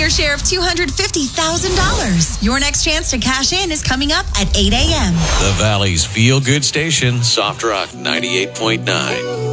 your share of $250,000. Your next chance to cash in is coming up at 8 a.m. The Valley's feel-good station, Soft Rock 98.9.